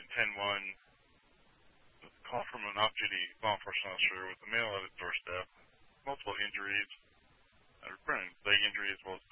10-1, call from an off-duty law enforcement officer with a male at his doorstep, multiple injuries, leg injury as well as